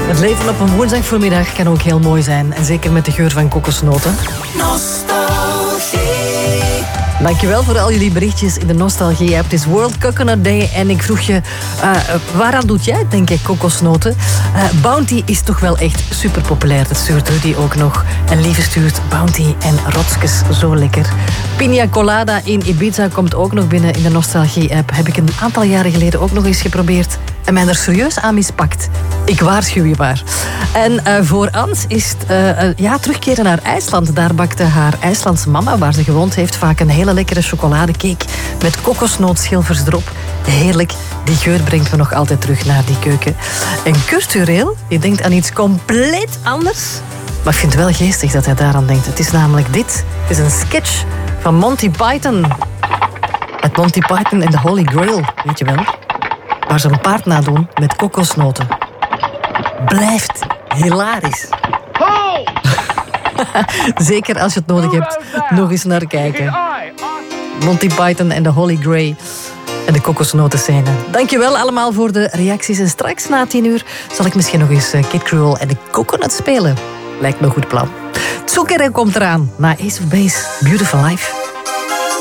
Het leven op een woensdagvoormiddag kan ook heel mooi zijn. En zeker met de geur van kokosnoten. Nostalgie. Dankjewel voor al jullie berichtjes in de Nostalgie-app. Het is World Coconut Day en ik vroeg je, waaraan doet jij het, denk ik, kokosnoten? Bounty is toch wel echt super populair. Dat stuurt Rudy ook nog. En Lieve stuurt Bounty en rotskes, zo lekker. Pina Colada in Ibiza komt ook nog binnen in de Nostalgie-app. Heb ik een aantal jaren geleden ook nog eens geprobeerd. En mij er serieus aan mispakt. Ik waarschuw je maar. En voor Ans is het terugkeren naar IJsland. Daar bakte haar IJslandse mama, waar ze gewoond heeft, vaak een hele lekkere chocoladecake met kokosnootschilfers erop. Heerlijk. Die geur brengt me nog altijd terug naar die keuken. En cultureel, je denkt aan iets compleet anders. Maar ik vind het wel geestig dat hij daaraan denkt. Het is namelijk dit. Het is een sketch van Monty Python. Met Monty Python en de Holy Grail, weet je wel. Waar ze een paard nadoen met kokosnoten. Blijft hilarisch. Zeker als je het nodig hebt, nog eens naar kijken. Monty Python en de Holy Grail en de kokosnotenscène. Dankjewel allemaal voor de reacties. En straks na 10 uur zal ik misschien nog eens Kid Cruel en de Coconut spelen. Lijkt me een goed plan. Tsukere komt eraan na Ace of Base. Beautiful Life.